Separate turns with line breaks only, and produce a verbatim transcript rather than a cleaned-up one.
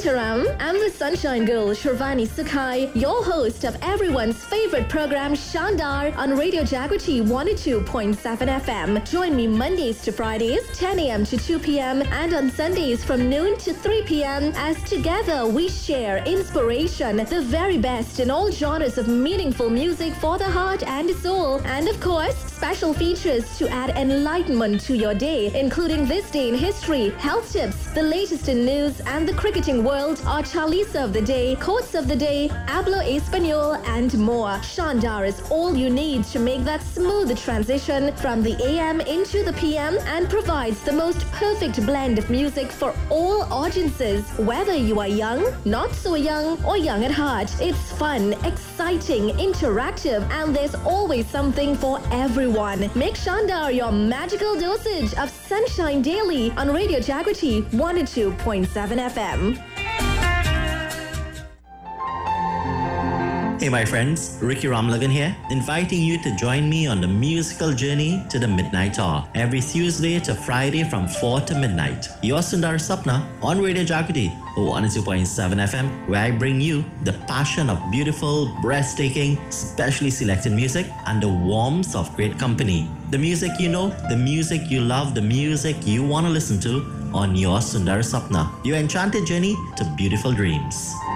Santaram. I'm the Sunshine Girl, Shirvani Sukhai, your host of everyone's favorite program, Shandar, on Radio Jagriti one oh two point seven F M. Join me Mondays to Fridays, ten a.m. to two p.m. and on Sundays from noon to three p.m. as together we share inspiration, the very best in all genres of meaningful music for the heart and soul. And of course, special features to add enlightenment to your day, including This Day in History, health tips, the latest in news and the cricketing world, our Chalisa of the day, quotes of the day, Hablo Espanol, and more. Shandar is all you need to make that smooth transition from the A M into the P M and provides the most perfect blend of music for all audiences, whether you are young, not so young, or young at heart. It's fun, exciting, interactive, and there's always something for everyone. Make Shandar your magical dosage of sunshine daily on Radio Jagriti one oh two point seven F M.
Hey my friends, Ricky Ramlagan here, inviting you to join me on the musical journey to the Midnight Hour every Tuesday to Friday from four to midnight. Your Sundar Sapna on Radio Jagriti one oh two point seven F M, where I bring you the passion of beautiful, breathtaking, specially selected music and the warmth of great company. The music you know, the music you love, the music you want to listen to on your Sundar Sapna, your enchanted journey to beautiful dreams.